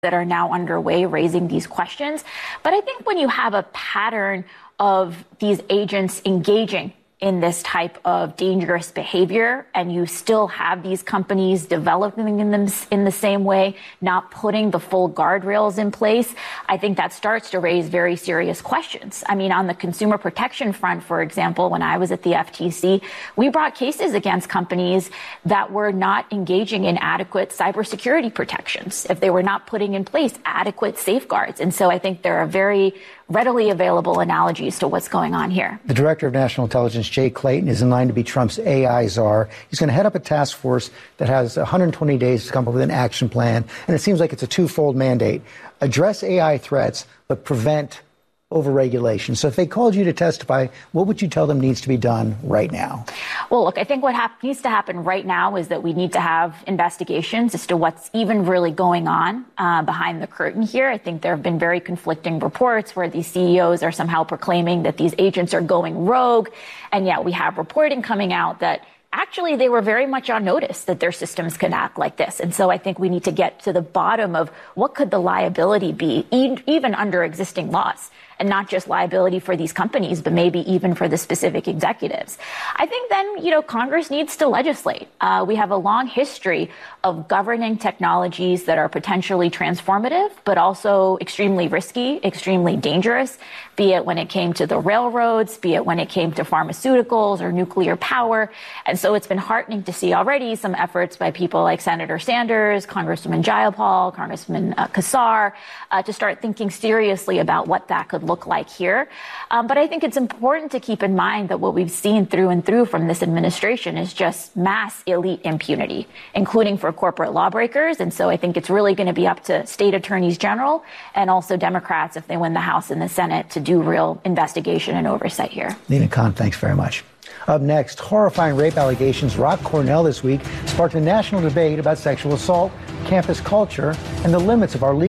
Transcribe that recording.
that are now underway raising these questions. But I think when you have a pattern of these agents engaging in this type of dangerous behavior, and you still have these companies developing them in the same way, not putting the full guardrails in place, I think that starts to raise very serious questions. I mean, on the consumer protection front, for example, when I was at the FTC, we brought cases against companies that were not engaging in adequate cybersecurity protections, if they were not putting in place adequate safeguards. And so I think there are very readily available analogies to what's going on here. The Director of National Intelligence, Jay Clayton, is in line to be Trump's AI czar. He's going to head up a task force that has 120 days to come up with an action plan. And it seems like it's a twofold mandate. Address AI threats, but prevent overregulation. So if they called you to testify, what would you tell them needs to be done right now? Well, look, I think what needs to happen right now is that we need to have investigations as to what's even really going on behind the curtain here. I think there have been very conflicting reports where these CEOs are somehow proclaiming that these agents are going rogue. And yet we have reporting coming out that actually they were very much on notice that their systems can act like this. And so I think we need to get to the bottom of what could the liability be, even under existing laws. And not just liability for these companies, but maybe even for the specific executives. I think then, Congress needs to legislate. We have a long history of governing technologies that are potentially transformative, but also extremely risky, extremely dangerous, be it when it came to the railroads, be it when it came to pharmaceuticals or nuclear power. And so it's been heartening to see already some efforts by people like Senator Sanders, Congresswoman Jayapal, Congressman Kassar, to start thinking seriously about what that could look like here. But I think it's important to keep in mind that what we've seen through and through from this administration is just mass elite impunity, including for corporate lawbreakers. And so I think it's really going to be up to state attorneys general and also Democrats, if they win the House and the Senate, to do real investigation and oversight here. Nina Khan, thanks very much. Up next, horrifying rape allegations rocked Cornell this week, sparked a national debate about sexual assault, campus culture, and the limits of our legal